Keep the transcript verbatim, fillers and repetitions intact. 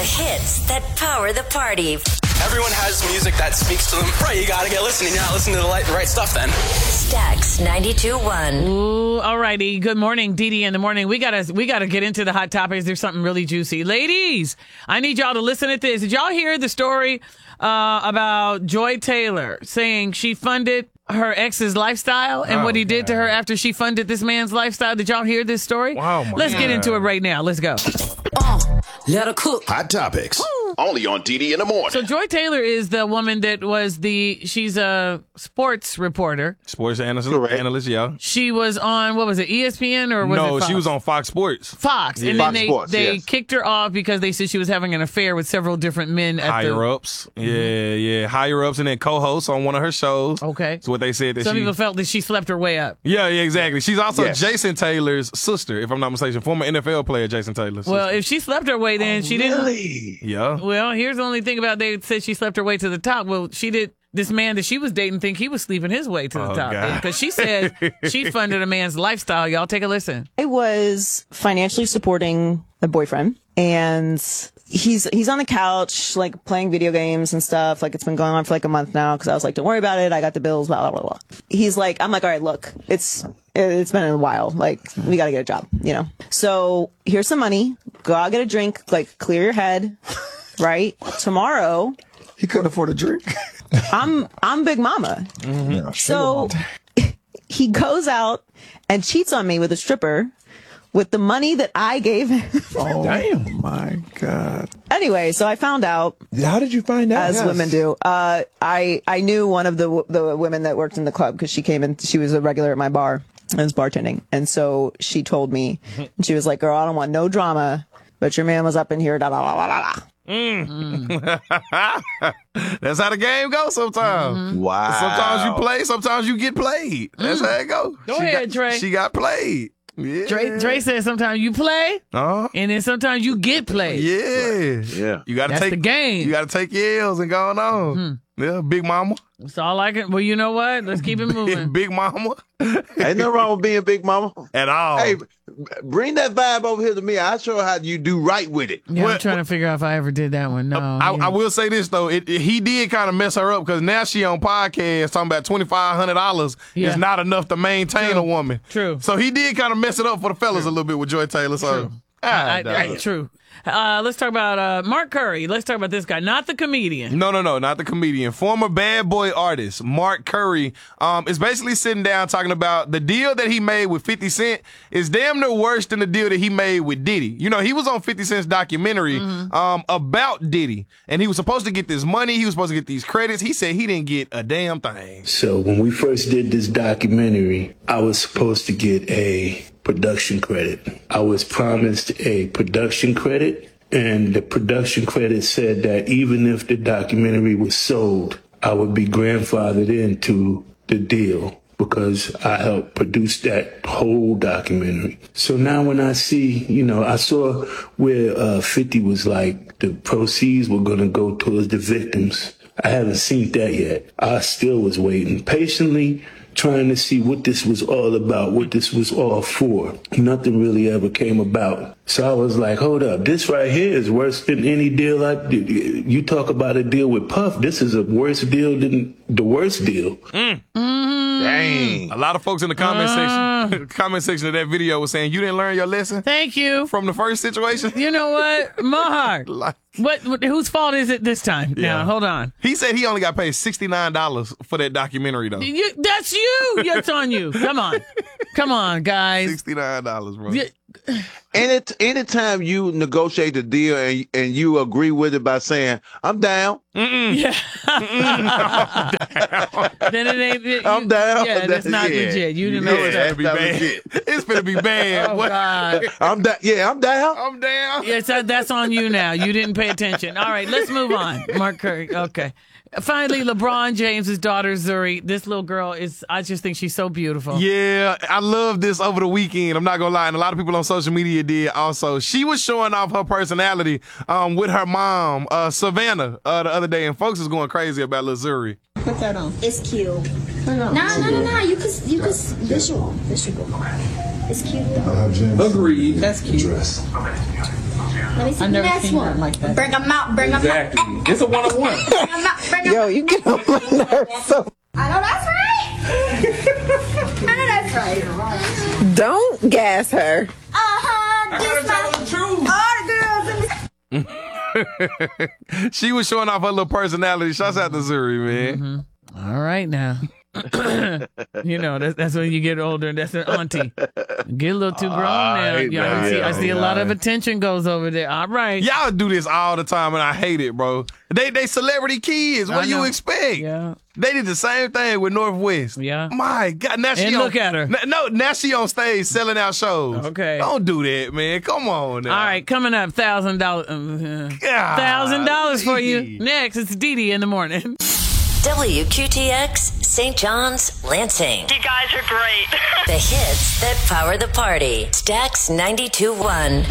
hits that power the party. Everyone has music that speaks to them. Right, you gotta get listening. You're not listening to the right, the right stuff then. Stax ninety-two point one. Ooh, all righty. Good morning, Dee Dee in the morning. We gotta we gotta get into the hot topics. There's something really juicy. Ladies, I need y'all to listen to this. Did y'all hear the story uh, about Joy Taylor saying she funded her ex's lifestyle and oh, what he did God. to her after she funded this man's lifestyle? Did y'all hear this story? Wow, Let's God. get into it right now. Let's go. Uh, let her cook. Hot topics. Woo. Only on Dee Dee in the morning. So Joy Taylor is the woman that was the, she's a sports reporter. Sports analyst, analyst, yeah. She was on, what was it, E S P N or was no, it Fox? she was on Fox Sports. Fox. Yeah. And Fox then they, Sports, they yes. kicked her off because they said she was having an affair with several different men. At Higher the, ups. Mm-hmm. Yeah, yeah. Higher ups and then co-hosts on one of her shows. Okay. That's what they said. That Some she, people felt that she slept her way up. Yeah, yeah, exactly. She's also Yes. Jason Taylor's sister, if I'm not mistaken. Former N F L player Jason Taylor's Well, sister. if she slept her way, then Oh, she really? didn't. Yeah. Well, here's the only thing about they said she slept her way to the top. Well, she did. This man that she was dating think he was sleeping his way to the Oh, top God. because she said she funded a man's lifestyle. Y'all take a listen. I was financially supporting a boyfriend, and he's he's on the couch like playing video games and stuff. Like it's been going on for like a month now because I was like, don't worry about it. I got the bills. Blah blah blah. blah. He's like, I'm like, all right, look, it's it's been a while. Like we got to get a job, you know. So here's some money. Go out, get a drink. Like clear your head. Right tomorrow. He couldn't afford a drink. I'm I'm Big Mama. Mm-hmm. Yeah, so he goes out and cheats on me with a stripper with the money that I gave him. Oh, damn. My God. Anyway, so I found out. How did you find out? As Yes. women do. Uh, I I knew one of the the women that worked in the club because she came in. She was a regular at my bar. I was bartending, and so she told me, and she was like, "Girl, I don't want no drama, but your man was up in here." Da da da da da. Mm. That's how the game goes sometimes. Mm-hmm. Wow. Sometimes you play, sometimes you get played. That's Mm. how it goes. Go she ahead, got, Trey. She got played. Yeah. Dre, Dre said sometimes you play, uh-huh. and then sometimes you get played. Yeah. Yeah. You gotta That's take the game. You gotta take your L's and go on. Mhm. Yeah, Big Mama. That's all I can. Well, you know what? Let's keep it moving. Big Mama. Ain't nothing wrong with being Big Mama. At all. Hey, bring that vibe over here to me. I'll show you how you do right with it. Yeah, What- I'm trying to figure out if I ever did that one. No, I, yeah. I will say this though, it, it- he did kind of mess her up because now she on podcast talking about twenty five hundred dollars Yeah. is not enough to maintain True. a woman. True. So he did kind of mess it up for the fellas a little bit with Joy Taylor. So True. ah, I, I, dog. true. Uh, let's talk about uh, Mark Curry. Let's talk about this guy, not the comedian. No, no, no, not the comedian. Former Bad Boy artist Mark Curry um, is basically sitting down talking about the deal that he made with fifty Cent is damn near worse than the deal that he made with Diddy. You know, he was on fifty Cent's documentary Mm-hmm. um, about Diddy, and he was supposed to get this money. He was supposed to get these credits. He said he didn't get a damn thing. So when we first did this documentary, I was supposed to get a production credit. I was promised a production credit, and the production credit said that even if the documentary was sold, I would be grandfathered into the deal because I helped produce that whole documentary. So now when I see, you know, I saw where uh, fifty was like the proceeds were going to go towards the victims. I haven't seen that yet. I still was waiting patiently, trying to see what this was all about, what this was all for. Nothing really ever came about. So I was like, hold up, this right here is worse than any deal I did. You talk about a deal with Puff, this is a worse deal than the worst deal. Mm. Dang. A lot of folks in the comment Uh. section, comment section of that video was saying you didn't learn your lesson Thank you. from the first situation. You know what, Mahar? Like- what, what? Whose fault is it this time? Yeah. Now, hold on. He said he only got paid sixty-nine dollars for that documentary though. You, that's you. That's on you. Come on, come on, guys. sixty-nine dollars, bro. Yeah. Any anytime you negotiate a deal and and you agree with it by saying I'm down, Yeah. Then it ain't. It, I'm you- down. Yeah, that's not Yeah. legit. You didn't Yeah, know It's that. gonna be that's bad. legit. It's gonna be bad. Oh What? God. I'm down. Yeah, I'm down. I'm down. Yes, that, that's on you now. You didn't pay attention. All right, let's move on. Mark Curry. Okay. Finally, LeBron James's daughter, Zuri. This little girl is, I just think she's so beautiful. Yeah, I love this over the weekend. I'm not gonna lie, and a lot of people on social media did also. She was showing off her personality um, with her mom, uh, Savannah, uh, the other day, and folks is going crazy about little Zuri. Put that on. It's cute. No, no, no, no. You could, you could visual, visual. It's cute. I'll have James. Agreed. That's cute. Dress. Let me see I the never next seen one. nothing like that. Bring them out. Bring them Exactly. out. It's a one on one. Bring them out. Bring them Yo, you get on my nerves so. I know that's right. I know that's right. Don't gas her. Uh huh. This my the truth. all the girls in the She was showing off her little personality. Shouts out to Zuri, man. All right now. You know, that's, that's when you get older. That's an auntie. Get a little too grown now. right, Yeah, I see, I see a yeah. lot of attention goes over there. All right. Y'all do this all the time, and I hate it, bro. They they celebrity kids. What I do you know. expect? Yeah. They did the same thing with Northwest. Yeah. My God. Now she And on, look at her. N- No, now she on stage selling out shows. Okay. Don't do that, man. Come on now. All right, coming up, thousand dollars, thousand dollars for you. Next, it's Dee Dee in the morning. W Q T X, Saint John's, Lansing. You guys are great. The hits that power the party. Stax ninety-two point one.